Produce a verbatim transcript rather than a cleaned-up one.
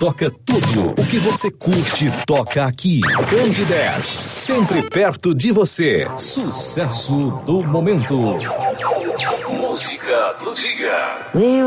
toca tudo o que você curte, toca aqui. Band dez, sempre perto de você. Sucesso do momento. Música do dia.